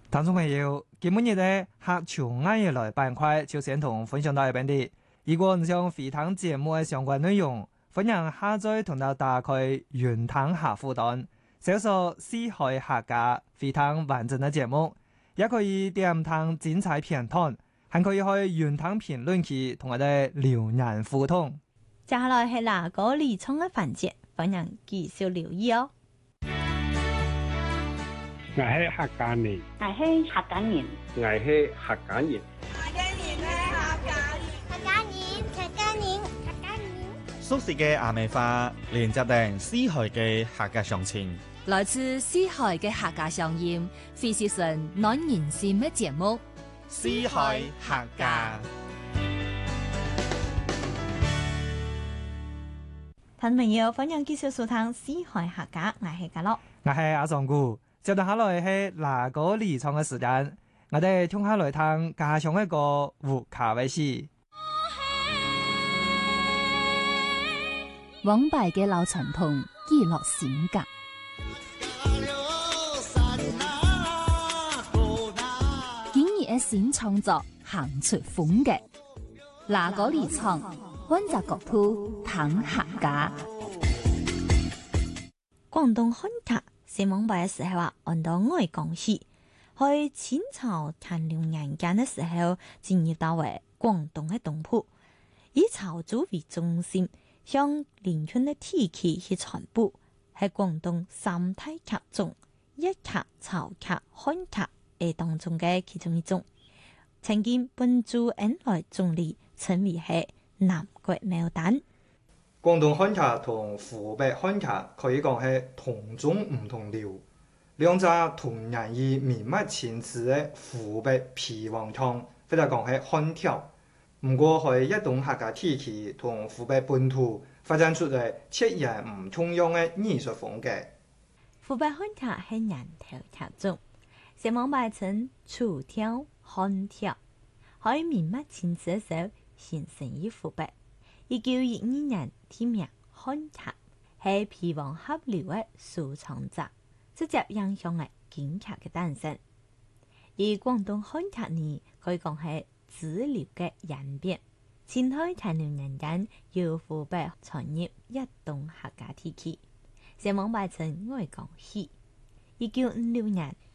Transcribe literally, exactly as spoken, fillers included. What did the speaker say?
聽眾朋友，今日咧客潮啱嘢來板塊，就先同分享到呢邊啲。如果唔想回聽節目嘅相關內容，歡迎下載同到打開雲聽客戶端，搜索四海客家回聽完整嘅節目，也可以點聽精彩片段，還可以去雲聽評論區同我哋留言互動。 接下來係哪個理倉嘅環節，歡迎繼續留意哦。 我係客家人， 我係客家人， 我係客家人， 客家人係客家人， 客家人，客家人，客家人。 熟悉嘅阿美花，連接定四海嘅客家鄉親， 來自四海嘅客家鄉音，非是神暖人心嘅節目。 四海客家。 聽眾朋友，歡迎繼續收聽四海客家，我係家樂， 我係阿尚姑。接住下來係哪個理倉嘅時間，我哋聽下來聽家鄉一個胡卡威士。 往敗嘅老傳統，記錄性格。今日嘅新創作，行出風格。哪個理倉，溫習國土，談客家。 廣東漢客。寫網bài嘅時候啊，按到愛講戲，去清朝乾隆年間嘅時候，進入到為廣東嘅東鋪，以潮州為中心，向連圈嘅地區去傳播，喺廣東三大客中，一客、潮客、漢客係當中嘅其中一種。曾經本駐恩來總理稱為係南國牡丹。 廣東漢客同湖北漢客可以講係同種唔同調，兩隻同人以綿密纏詞嘅湖北皮黃腔，或者講係漢調。唔過喺一棟客家地區同湖北本土發展出嚟截然唔同樣嘅藝術風格。 湖北漢客係人頭客種，寫網bài稱楚調、漢調，喺綿密纏詞嘅時候形成於湖北。一九一二年天命漢客係皮黃合流嘅收藏者，直接影響嘅京劇嘅誕生。而廣東漢客呢，可以講係主流嘅演變。前開乾隆年間由湖北傳入一棟客家地區，寫網bài稱愛講戲。一九五六年